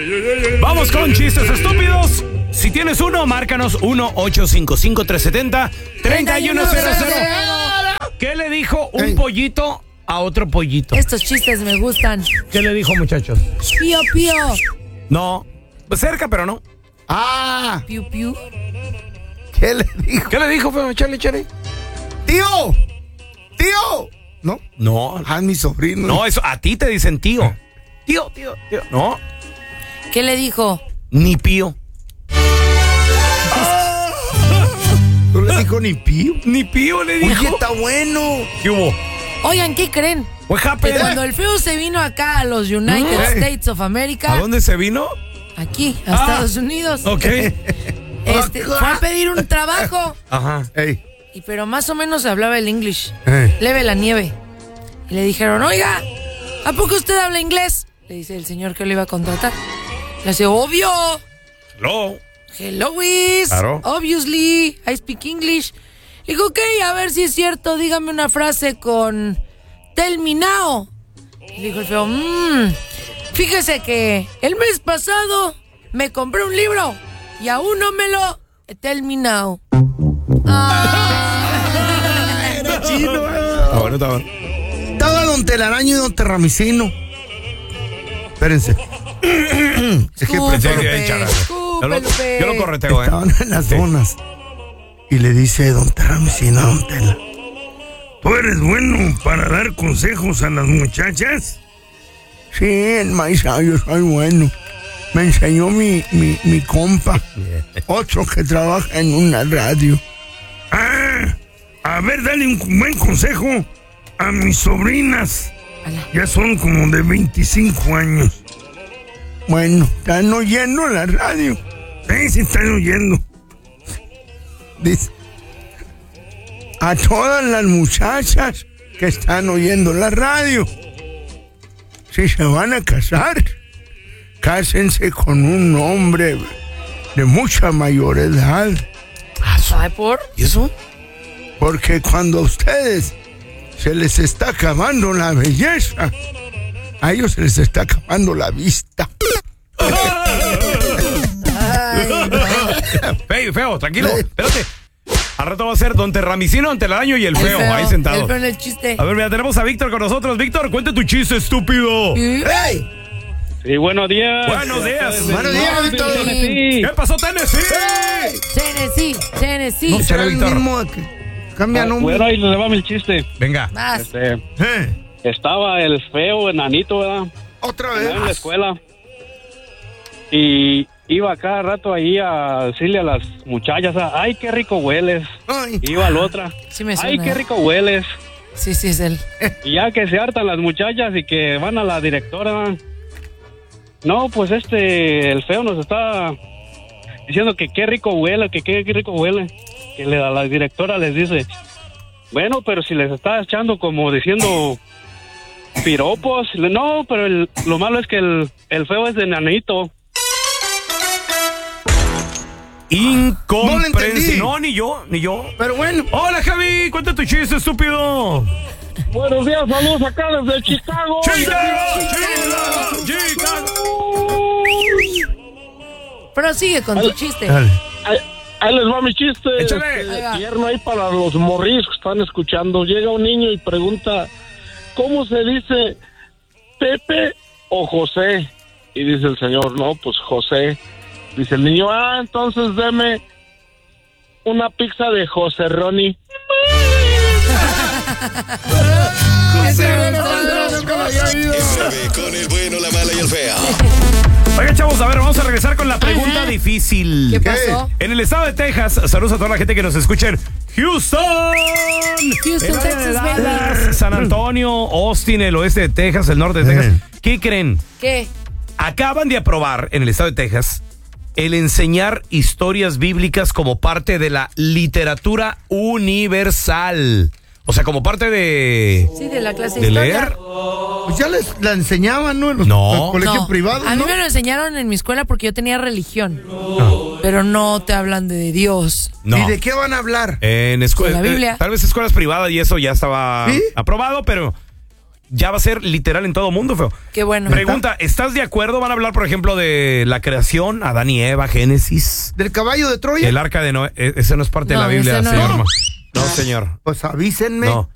Vamos con chistes estúpidos. Si tienes uno, márcanos 1-855-370-3100. ¿Qué le dijo un pollito a otro pollito? Estos chistes me gustan. ¿Qué le dijo, muchachos? Pío, pío. No, cerca, pero no. Piu, piu. ¿Qué le dijo? ¿Qué le dijo, feo? Charlie? ¡Tío! ¿No? No. Mi sobrino. No, eso, a ti te dicen tío. Tío. No. ¿Qué le dijo? Ni pío. ¿No le dijo ni pío? Ni pío le dijo. Oye, está bueno. ¿Qué hubo? Oigan, ¿qué creen? What Que happened? cuando el feo se vino acá a los United States of America. ¿A dónde se vino? Aquí, a Estados Unidos. Ok. Fue a pedir un trabajo. Ajá. Ey. Pero más o menos hablaba el English. Leve la nieve. Y le dijeron, oiga, ¿a poco usted habla inglés? Le dice el señor que lo iba a contratar. Le dice, obvio. Hello, Wiz. Claro. Obviously, I speak English. Le digo, ok, a ver si es cierto, dígame una frase con tell me now. Y le dijo el feo, fíjese que el mes pasado me compré un libro y aún no me lo tell me now. Era chino. Está bueno. Estaba Don Telaraño y Don Terramicino. Espérense. Es que Yo lo correteo, estaban en las donas. Y le dice Don Terramicino a Don Tela: ¿tú eres bueno para dar consejos a las muchachas? Sí, maestra, yo soy bueno. Me enseñó mi compa, otro que trabaja en una radio. A ver, dale un buen consejo a mis sobrinas. Ya son como de 25 años. Bueno, ¿están oyendo la radio? Sí, están oyendo. Dice: a todas las muchachas que están oyendo la radio, si se van a casar, cásense con un hombre de mucha mayor edad. ¿Sabe por? ¿Y eso? Porque cuando a ustedes se les está acabando la belleza, a ellos se les está acabando la vista. Feo, tranquilo, espérate. Al rato va a ser Don Terramicino, Don Telaraño y el feo ahí sentado. El feo en el chiste. A ver, mira, tenemos a Víctor con nosotros. Víctor, cuenta tu chiste, estúpido. ¡Hey! Sí, buenos días. Buenos días. Buenos días, Víctor. ¿Qué pasó, Tennessee? Tennessee. No será el Víctor. mismo que cambia nombre. Bueno, ahí le va mi chiste. Venga. Vas. Estaba el feo enanito, ¿verdad? Otra En la vez. escuela. Y iba cada rato ahí a decirle a las muchachas: ay, qué rico hueles. Ay. Iba a la otra: Sí me ay, suena. qué rico hueles. Sí, es él. Y ya que se hartan las muchachas y que van a la directora, ¿verdad? No, pues el feo nos está diciendo que qué rico huele, que qué rico huele. Que la directora les dice: bueno, pero si les está echando como diciendo piropos. No, pero lo malo es que el feo es de enanito. Incomprensible. No, ni yo. Pero bueno. Hola, Javi, cuenta tu chiste, estúpido. Buenos días, saludos acá desde Chicago. Chicago. Prosigue con tu chiste. Dale. Ahí les va mi chiste. Échale. Tierno ahí para los morrillos que están escuchando. Llega un niño y pregunta: ¿cómo se dice Pepe o José? Y dice el señor: no, pues José. Dice el niño: entonces deme una pizza de José Ronnie. Con el bueno, la mala y el feo. Oigan, chavos, a ver, vamos a regresar con la pregunta difícil. ¿Qué pasó? En el estado de Texas, saludos a toda la gente que nos escucha en Houston, Houston, el área de Texas, Dallas, San Antonio, Austin, el oeste de Texas, el norte de Texas. ¿Qué creen? ¿Qué? Acaban de aprobar en el estado de Texas el enseñar historias bíblicas como parte de la literatura universal. O sea, como parte de... Sí, de la clase de de historia. leer. Pues ya la enseñaban, ¿no? En los colegios No, privados, a mí ¿no? me lo enseñaron en mi escuela porque yo tenía religión. Pero no te hablan de Dios. No. ¿Y de qué van a hablar? En escuelas, De la Biblia. tal vez escuelas privadas y eso ya estaba ¿Sí? aprobado, pero ya va a ser literal en todo mundo, feo. Qué bueno. Pregunta, ¿estás de acuerdo? Van a hablar, por ejemplo, de la creación, Adán y Eva, Génesis. ¿Del caballo de Troya? El arca de Noé. Ese no es parte de la Biblia, ese no señor. es. No, señor. Pues avísenme. No.